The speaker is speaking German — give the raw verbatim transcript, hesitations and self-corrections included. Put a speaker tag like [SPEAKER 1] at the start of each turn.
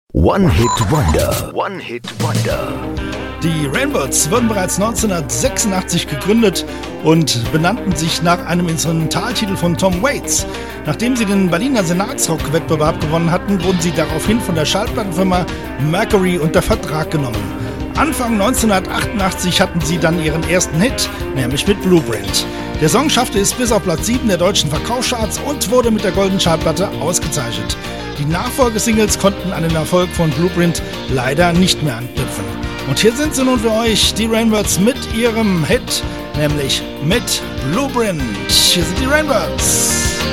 [SPEAKER 1] One-Hit-Wonder. One-Hit-Wonder.
[SPEAKER 2] Die Rainbirds wurden bereits neunzehnhundertsechsundachtzig gegründet und benannten sich nach einem Instrumentaltitel von Tom Waits. Nachdem sie den Berliner Senatsrock-Wettbewerb gewonnen hatten, wurden sie daraufhin von der Schallplattenfirma Mercury unter Vertrag genommen. Anfang neunzehnhundertachtundachtzig hatten sie dann ihren ersten Hit, nämlich mit Blueprint. Der Song schaffte es bis auf Platz sieben der deutschen Verkaufscharts und wurde mit der Goldenen Schallplatte ausgezeichnet. Die Nachfolgesingles konnten an den Erfolg von Blueprint leider nicht mehr anknüpfen. Und hier sind sie nun für euch, die Rainbirds mit ihrem Hit, nämlich mit Blueprint. Hier sind die Rainbirds.